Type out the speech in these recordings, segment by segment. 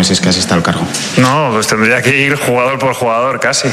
meses que has estado al cargo? No, pues tendría que ir jugador por jugador casi.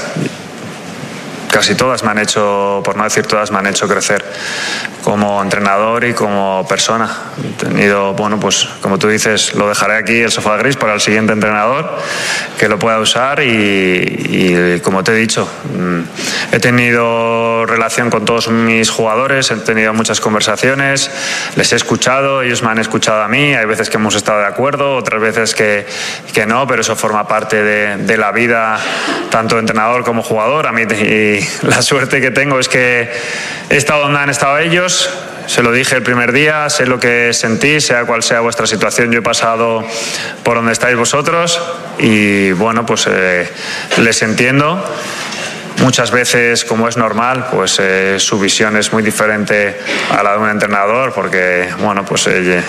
Casi todas me han hecho, por no decir todas, me han hecho crecer como entrenador y como persona. He tenido, bueno, pues como tú dices, lo dejaré aquí el sofá gris para el siguiente entrenador que lo pueda usar y como te he dicho, he tenido relación con todos mis jugadores, he tenido muchas conversaciones, les he escuchado, ellos me han escuchado a mí, hay veces que hemos estado de acuerdo, otras veces que no, pero eso forma parte de la vida, tanto de entrenador como jugador. A mí y la suerte que tengo es que he estado donde han estado ellos, se lo dije el primer día, sé lo que sentí, sea cual sea vuestra situación, yo he pasado por donde estáis vosotros y bueno, pues les entiendo. Muchas veces, como es normal, pues su visión es muy diferente a la de un entrenador porque, bueno, pues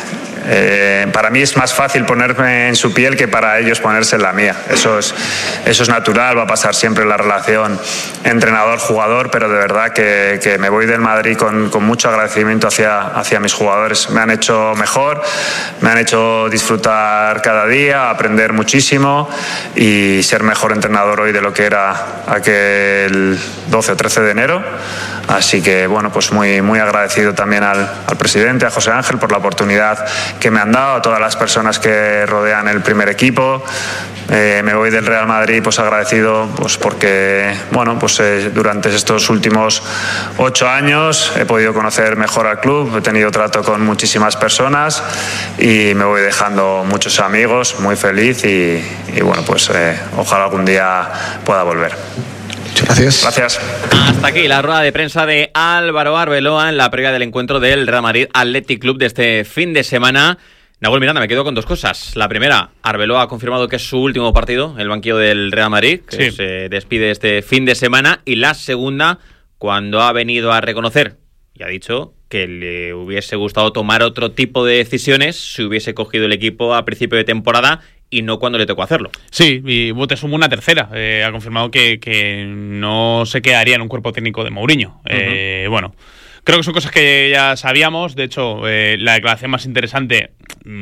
para mí es más fácil ponerme en su piel que para ellos ponerse en la mía. Eso es natural, va a pasar siempre la relación entrenador-jugador, pero de verdad que me voy del Madrid con mucho agradecimiento hacia mis jugadores. Me han hecho mejor, me han hecho disfrutar cada día, aprender muchísimo y ser mejor entrenador hoy de lo que era aquel 12 o 13 de enero. Así que bueno, pues muy, muy agradecido también al presidente, a José Ángel, por la oportunidad que me han dado, a todas las personas que rodean el primer equipo. Me voy del Real Madrid pues agradecido pues porque bueno, pues durante estos últimos 8 años he podido conocer mejor al club, he tenido trato con muchísimas personas y me voy dejando muchos amigos, muy feliz y bueno, pues ojalá algún día pueda volver. Gracias. Gracias. Hasta aquí la rueda de prensa de Álvaro Arbeloa en la previa del encuentro del Real Madrid Athletic Club de este fin de semana. Nahuel Miranda, me quedo con 2 cosas. La primera, Arbeloa ha confirmado que es su último partido en el banquillo del Real Madrid, que se despide este fin de semana. Y la segunda, cuando ha venido a reconocer y ha dicho que le hubiese gustado tomar otro tipo de decisiones si hubiese cogido el equipo a principio de temporada y no cuando le tocó hacerlo. Sí, y te sumo una tercera. Ha confirmado que no se quedaría en un cuerpo técnico de Mourinho. Bueno, creo que son cosas que ya sabíamos. De hecho, la declaración más interesante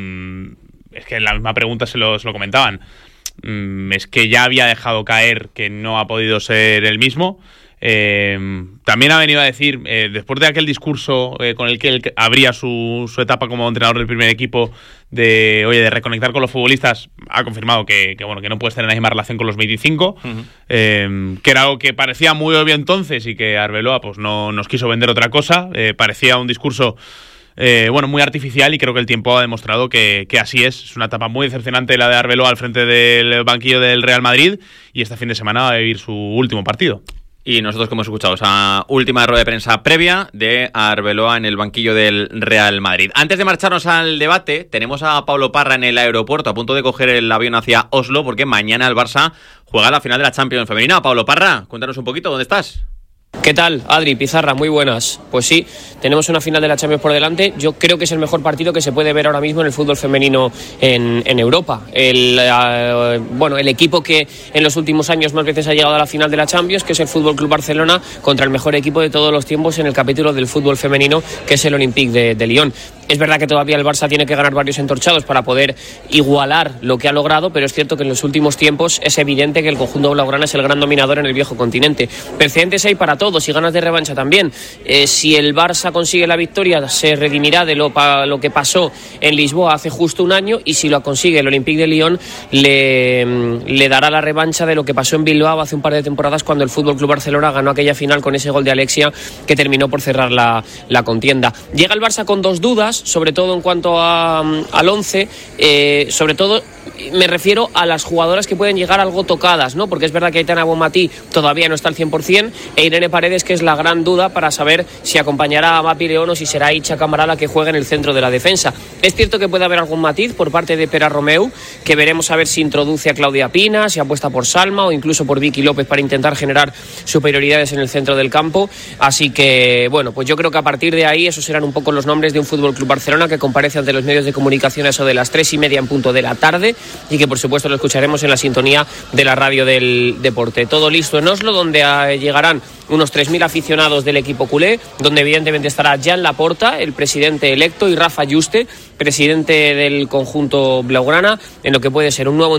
es que en la misma pregunta se lo comentaban. Es que ya había dejado caer que no ha podido ser el mismo. También ha venido a decir, después de aquel discurso con el que él abría su etapa como entrenador del primer equipo, de reconectar con los futbolistas, ha confirmado que no puedes tener la misma relación con los 25, que era algo que parecía muy obvio entonces y que Arbeloa pues no nos quiso vender otra cosa. Parecía un discurso muy artificial y creo que el tiempo ha demostrado que así es. Es una etapa muy decepcionante la de Arbeloa al frente del banquillo del Real Madrid y este fin de semana va a vivir su último partido. Y nosotros que hemos escuchado esa última rueda de prensa previa de Arbeloa en el banquillo del Real Madrid. Antes de marcharnos al debate, tenemos a Pablo Parra en el aeropuerto a punto de coger el avión hacia Oslo porque mañana el Barça juega la final de la Champions femenina. Pablo Parra, cuéntanos un poquito, ¿dónde estás? ¿Qué tal, Adri, Pizarra? Muy buenas. Pues sí, tenemos una final de la Champions por delante. Yo creo que es el mejor partido que se puede ver ahora mismo en el fútbol femenino en Europa. El equipo que en los últimos años más veces ha llegado a la final de la Champions, que es el Fútbol Club Barcelona, contra el mejor equipo de todos los tiempos en el capítulo del fútbol femenino, que es el Olympique de Lyon. Es verdad que todavía el Barça tiene que ganar varios entorchados para poder igualar lo que ha logrado, pero es cierto que en los últimos tiempos es evidente que el conjunto blaugrana es el gran dominador en el viejo continente. Precedentes hay para todos y ganas de revancha también. Si el Barça consigue la victoria, se redimirá de lo que pasó en Lisboa hace justo un año, y si lo consigue el Olympique de Lyon, le dará la revancha de lo que pasó en Bilbao hace un par de temporadas cuando el FC Barcelona ganó aquella final con ese gol de Alexia que terminó por cerrar la contienda. Llega el Barça con 2 dudas, sobre todo en cuanto al 11, sobre todo me refiero a las jugadoras que pueden llegar algo tocadas, ¿no? Porque es verdad que Aitana Bonmatí todavía no está al 100%, e Irene Paredes, que es la gran duda para saber si acompañará a Mapi León o si será Icha Camará la que juegue en el centro de la defensa. Es cierto que puede haber algún matiz por parte de Pera Romeu, que veremos a ver si introduce a Claudia Pina, si apuesta por Salma o incluso por Vicky López para intentar generar superioridades en el centro del campo. Así que, bueno, pues yo creo que a partir de ahí esos serán un poco los nombres de un FC Barcelona que comparece ante los medios de comunicación a eso de las 3:30 en punto de la tarde, y que por supuesto lo escucharemos en la sintonía de la radio del deporte. Todo listo en Oslo, donde llegarán unos 3.000 aficionados del equipo culé, donde evidentemente estará Jan Laporta, el presidente electo, y Rafa Juste, presidente del conjunto blaugrana, en lo que puede ser un nuevo